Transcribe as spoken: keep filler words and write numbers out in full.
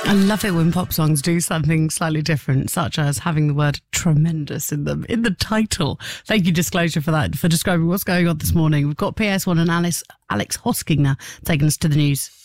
I love it when pop songs do something slightly different, such as having the word tremendous in them, in the title. Thank you, Disclosure, for that, for describing what's going on this morning. We've got P S one and Alice, Alex Hosking now taking us to the news.